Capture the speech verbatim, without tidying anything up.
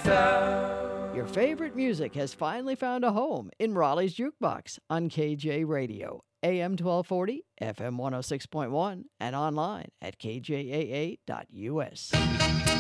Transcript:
town. Your favorite music has finally found a home in Raleigh's Jukebox on K J Radio, A M twelve forty, F M one oh six point one, and online at K J A A dot U S.